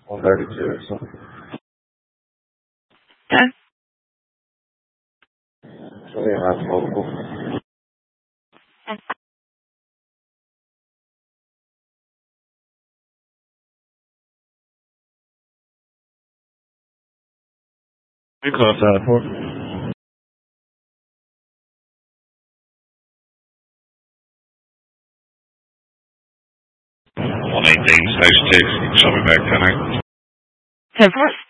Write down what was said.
132 or something. Okay. So yeah, that's local. You call that for? 118, station 6. Shall be back tonight. 10-4.